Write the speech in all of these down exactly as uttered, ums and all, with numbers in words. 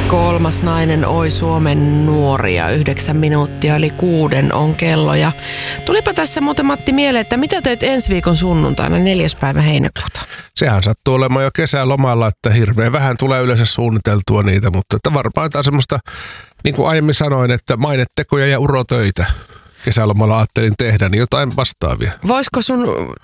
Kolmas nainen oi Suomen nuoria. Yhdeksän minuuttia eli kuuden on kello. Ja tulipa tässä muuten Matti mieleen, että mitä teet ensi viikon sunnuntaina neljäs päivä heinäkuuta? Sehän sattuu olemaan jo kesälomalla, että hirveän vähän tulee yleensä suunniteltua niitä, mutta että varmaan jotain semmoista, niin kuin aiemmin sanoin, että mainetekoja ja urotöitä kesälomalla ajattelin tehdä, niin jotain vastaavia. Voisiko sun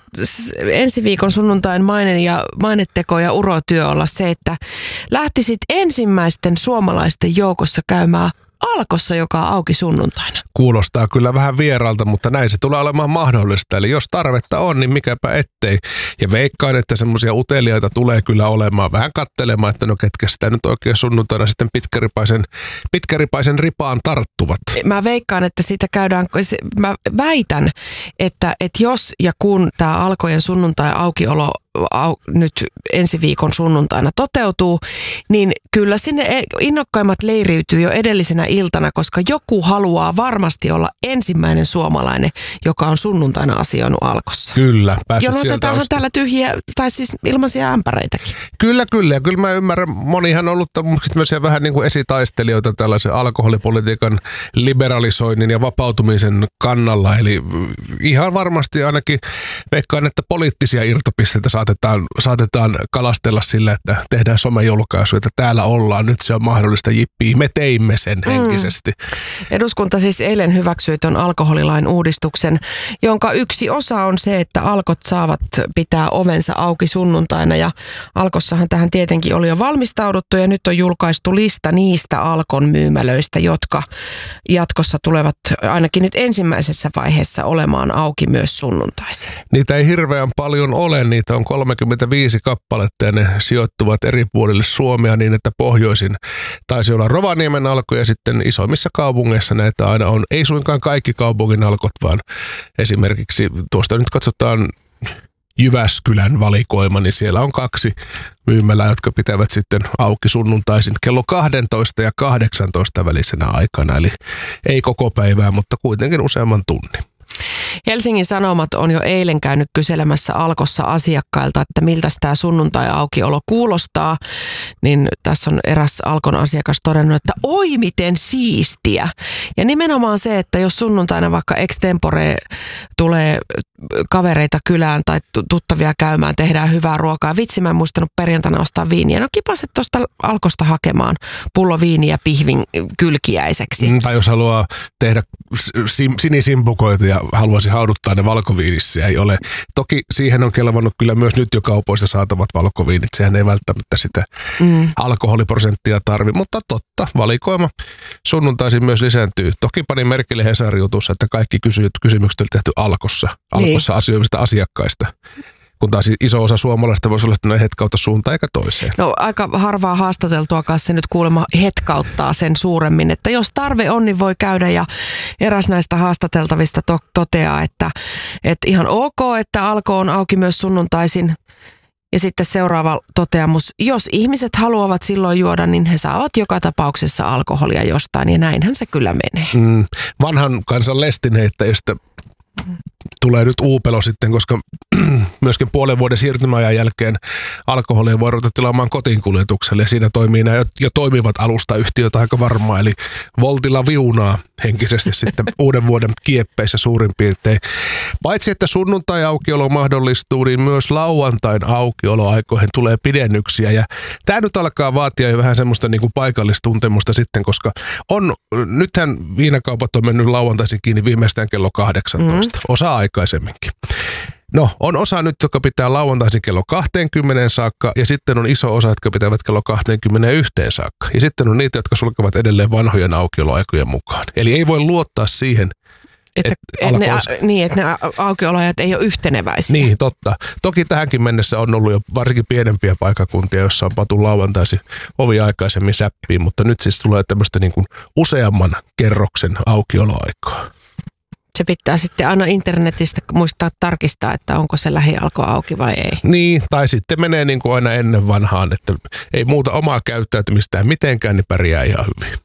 ensi viikon sunnuntain maine ja maineteko ja urotyö olla se, että lähtisit ensimmäisten suomalaisten joukossa käymään Alkossa, joka on auki sunnuntaina? Kuulostaa kyllä vähän vieraalta, mutta näin se tulee olemaan mahdollista. Eli jos tarvetta on, niin mikäpä ettei. Ja veikkaan, että semmoisia uteliaita tulee kyllä olemaan vähän katselemaan, että no ketkä sitä nyt oikein sunnuntaina sitten pitkäripaisen, pitkäripaisen ripaan tarttuvat. Mä veikkaan, että siitä käydään, mä väitän, että, että jos ja kun tämä Alkojen sunnuntai aukiolo Au, nyt ensi viikon sunnuntaina toteutuu, niin kyllä sinne innokkaimmat leiriytyy jo edellisenä iltana, koska joku haluaa varmasti olla ensimmäinen suomalainen, joka on sunnuntaina asioinut Alkossa. Kyllä, päässyt sieltä Jonotetaanhan täällä tyhjiä, tai siis ilmaisia ämpäreitäkin. Kyllä, kyllä. Ja kyllä mä ymmärrän, monihan on ollut myös vähän niin kuin esitaistelijoita tällaisen alkoholipolitiikan liberalisoinnin ja vapautumisen kannalla. Eli ihan varmasti ainakin veikkaan, että poliittisia irtopisteitä saa Saatetaan, saatetaan kalastella sillä, että tehdään somejulkaisuja, että täällä ollaan, nyt se on mahdollista, jippii, me teimme sen henkisesti. Mm. Eduskunta siis eilen hyväksyi tuon alkoholilain uudistuksen, jonka yksi osa on se, että Alkot saavat pitää ovensa auki sunnuntaina, ja Alkossahan tähän tietenkin oli jo valmistauduttu, ja nyt on julkaistu lista niistä Alkon myymälöistä, jotka jatkossa tulevat ainakin nyt ensimmäisessä vaiheessa olemaan auki myös sunnuntaisin. Niitä ei hirveän paljon ole, niitä on kolmekymmentäviisi kappaletta ja ne sijoittuvat eri puolille Suomea niin, että pohjoisin taisi olla Rovaniemen Alko ja sitten isommissa kaupungeissa näitä aina on. Ei suinkaan kaikki kaupungin Alkot, vaan esimerkiksi tuosta nyt katsotaan Jyväskylän valikoima, niin siellä on kaksi myymälää, jotka pitävät sitten auki sunnuntaisin kello kaksitoista ja kahdeksantoista välisenä aikana. Eli ei koko päivää, mutta kuitenkin useamman tunnin. Helsingin Sanomat on jo eilen käynyt kyselemässä Alkossa asiakkailta, että miltä tämä sunnuntai-aukiolo kuulostaa. Niin tässä on eräs Alkon asiakas todennut, että oi miten siistiä. Ja nimenomaan se, että jos sunnuntaina vaikka extempore tulee kavereita kylään tai tuttavia käymään, tehdään hyvää ruokaa. Vitsi, mä en muistanut perjantaina ostaa viiniä. No kipaset tuosta Alkosta hakemaan pullo viiniä pihvin kylkiäiseksi. Mm, tai jos haluaa tehdä sim- sinisimpukoita ja haluaisi hauduttaa ne valkoviinissä, ei ole. Toki siihen on kelvannut kyllä myös nyt jo kaupoista saatavat valkoviinit. Sehän ei välttämättä sitä mm. alkoholiprosenttia tarvi, mutta totta, valikoima sunnuntaisin myös lisääntyy. Toki panin merkille Hesarin jutussa, että kaikki kysy- kysymykset on tehty Alkossa. Alkossa niin. Asioimista asiakkaista. Kun taas iso osa suomalaista voisi olla, että ne hetkauta suuntaan eikä toiseen. No aika harvaa haastateltua se nyt kuulemma hetkauttaa sen suuremmin, että jos tarve on, niin voi käydä, ja eräs näistä haastateltavista to- toteaa, että, että ihan ok, että Alko on auki myös sunnuntaisin. Ja sitten seuraava toteamus, jos ihmiset haluavat silloin juoda, niin he saavat joka tapauksessa alkoholia jostain, ja näinhän se kyllä menee. Mm, vanhan kansan lestinheittäjistä tulee nyt uupelo sitten, koska myöskin puolen vuoden siirtymäajan jälkeen alkoholia voi ruveta tilaamaan kotiinkuljetukselle, ja siinä toimii nämä jo, jo toimivat alustayhtiöt aika varmaan, eli Voltilla viunaa henkisesti sitten uuden vuoden kieppeissä suurin piirtein. Paitsi että sunnuntai-aukiolo mahdollistuu, niin myös lauantain aukioloaikoihin tulee pidennyksiä, ja tämä nyt alkaa vaatia jo vähän semmoista niin kuin paikallistuntemusta sitten, koska on, nythän viinakaupat on mennyt lauantaisin kiinni viimeistään kello kahdeksantoista, mm. osa aikaisemminkin. No, on osa nyt, jotka pitää lauantaisin kello kaksikymmentä saakka, ja sitten on iso osa, jotka pitävät kello kaksikymmentäyksi saakka. Ja sitten on niitä, jotka sulkevat edelleen vanhojen aukioloaikojen mukaan. Eli ei voi luottaa siihen, että et et ne, niin, että ne aukioloajat ei ole yhteneväisiä. Niin, totta. Toki tähänkin mennessä on ollut jo varsinkin pienempiä paikkakuntia, joissa on patu lauantaisin ovi aikaisemmin säppiin, mutta nyt siis tulee tämmöistä niin kuin useamman kerroksen aukioloaikaa. Se pitää sitten aina internetistä muistaa tarkistaa, että onko se lähialko auki vai ei. Niin, tai sitten menee niin kuin aina ennen vanhaan, että ei muuta omaa käyttäytymistään mitenkään, niin pärjää ihan hyvin.